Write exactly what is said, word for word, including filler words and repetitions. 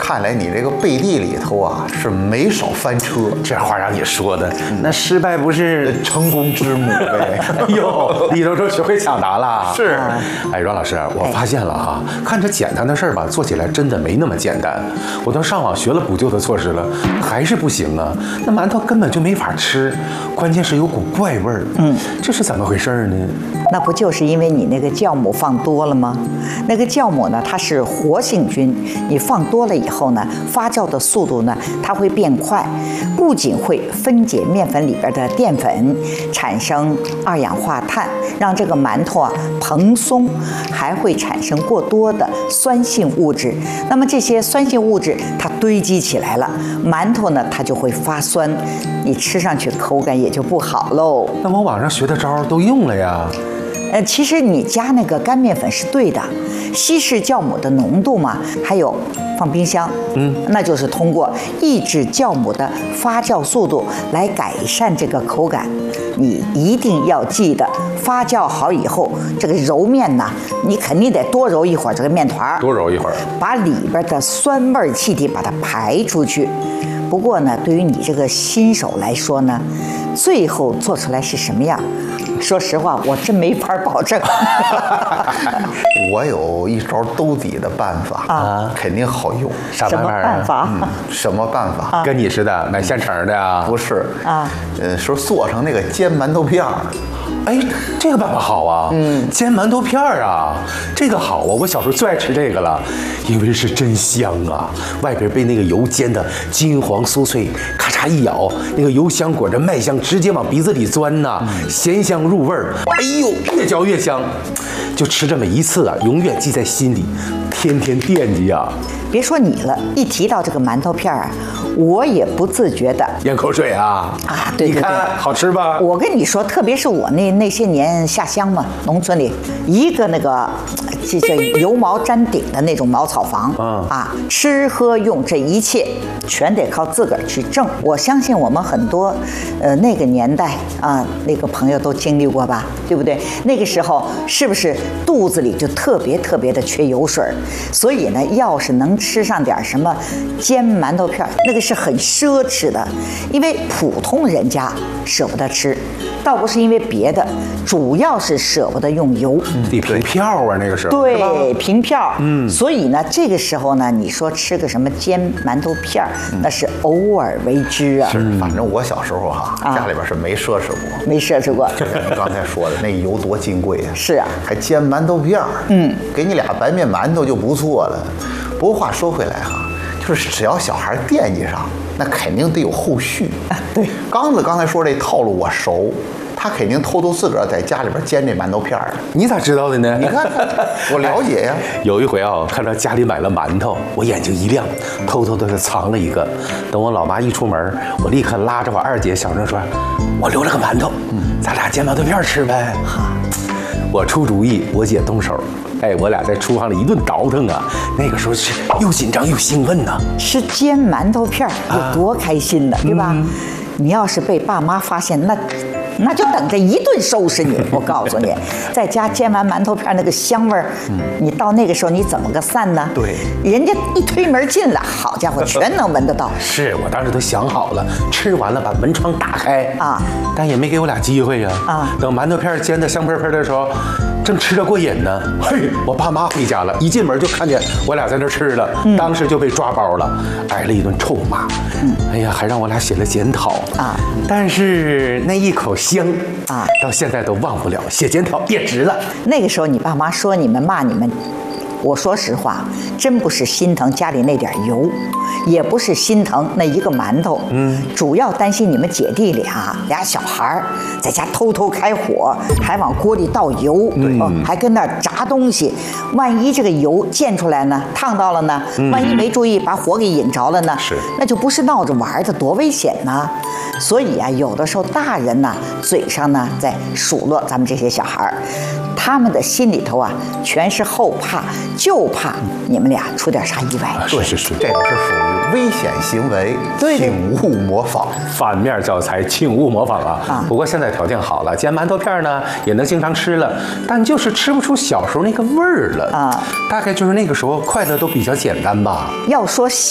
看来你这个背地里头啊是没少翻车。 这话让你说的，那失败不是成功之母呗？ 哎呦，李头都学会抢答了。 是， 哎，阮老师，我发现了哈，看着简单的事儿吧，做起来真的没那么简单。我都上网学了补救的措施了，还是不行啊。那馒头根本就没法吃，关键是有股怪味儿。嗯，这是怎么回事呢？ 那不就是因为你那个酵母放多了吗？那个酵母呢，它是活性菌，你放多了以后呢，发酵的速度呢，它会变快，不仅会分解面粉里边的淀粉，产生二氧化碳，让这个馒头啊蓬松，还会产生过多的酸性物质。那么这些酸性物质它堆积起来了，馒头呢它就会发酸，你吃上去口感也就不好喽。 那我网上学的招儿都用了呀。 呃，其实你加那个干面粉是对的，稀释酵母的浓度嘛，还有放冰箱，嗯，那就是通过抑制酵母的发酵速度来改善这个口感。你一定要记得，发酵好以后，这个揉面呢，你肯定得多揉一会儿这个面团， 多揉一会儿， 把里边的酸味气体把它排出去。不过呢，对于你这个新手来说呢，最后做出来是什么样？说实话，我真没法保证。 我有一招兜底的办法啊，肯定好用。 啥办法啊？ 办法？ 嗯，什么办法？ 啊、跟你似的，买现成的啊？ 不是啊， 呃，说做成那个煎馒头片儿。 哎，这个办法好啊！嗯，煎馒头片儿啊，这个好啊！我小时候最爱吃这个了，因为是真香啊！外边被那个油煎的金黄酥脆，咔嚓一咬，那个油香裹着麦香，直接往鼻子里钻呐，嗯、咸香入味儿。哎呦，越嚼越香，就吃这么一次啊，永远记在心里，天天惦记啊！ 别说你了，一提到这个馒头片儿啊，我也不自觉的咽口水啊！ 啊，对对对， 你看好吃吧？ 我跟你说，特别是我那那些年下乡嘛，农村里一个那个这这油茅粘顶的那种茅草房，嗯啊，吃喝用这一切全得靠自个儿去挣。我相信我们很多呃那个年代啊，那个朋友都经历过吧，对不对？那个时候是不是肚子里就特别特别的缺油水？所以呢，要是能吃上点什么煎馒头片，那个是很奢侈的，因为普通人家舍不得吃，倒不是因为别的，主要是舍不得用油。 嗯、得凭票啊，那个时候。 对，凭票。嗯，所以呢，这个时候呢，你说吃个什么煎馒头片，嗯、那是偶尔为之啊。 是，反正我小时候哈、啊，家里边是没奢侈过， 没奢侈过。 你刚才说的那油多金贵啊！ 是啊， 还煎馒头片，嗯，给你俩白面馒头就不错了。不过话说回来哈，就是只要小孩惦记上，那肯定得有后续。 啊、对， 刚子刚才说这套路我熟，他肯定偷偷自个儿在家里边煎这馒头片儿。 你咋知道的呢？ 你看，我了解呀。 有一回啊，看到家里买了馒头，我眼睛一亮，偷偷的就藏了一个。等我老妈一出门，我立刻拉着我二姐小声说：“我留了个馒头，咱俩煎馒头片吃呗。”我出主意，我姐动手。哎，我俩在厨房里一顿倒腾啊，那个时候是又紧张又兴奋呐。 吃煎馒头片有多开心呢，啊、对吧？嗯、你要是被爸妈发现，那那就等着一顿收拾你。我告诉你，在家煎完馒头片那个香味儿，嗯、你到那个时候你怎么个散呢？ 对， 人家一推门进来，好家伙，全能闻得到。 是我当时都想好了，吃完了把门窗打开啊，但也没给我俩机会呀。啊，等馒头片煎得香喷喷的时候。正吃着过瘾呢，嘿，我爸妈回家了，一进门就看见我俩在那吃了，嗯、当时就被抓包了，挨了一顿臭骂。嗯，哎呀，还让我俩写了检讨啊。但是那一口香啊，到现在都忘不了，写检讨也值了。 那个时候你爸妈说你们骂你们，我说实话，真不是心疼家里那点油，也不是心疼那一个馒头，嗯，主要担心你们姐弟俩俩小孩在家偷偷开火，还往锅里倒油，嗯，还跟那儿炸东西，万一这个油溅出来呢，烫到了呢，嗯、万一没注意把火给引着了呢， 是， 那就不是闹着玩的，多危险呢。所以啊，有的时候大人呢，嘴上呢在数落咱们这些小孩，他们的心里头啊，全是后怕，就怕你们俩出点啥意外。 对，是是，这个是属于危险行为，请勿模仿。 反面教材，请勿模仿啊！啊不过现在条件好了，煎馒头片呢也能经常吃了，但就是吃不出小时候那个味儿了啊。大概就是那个时候快乐都比较简单吧。 要说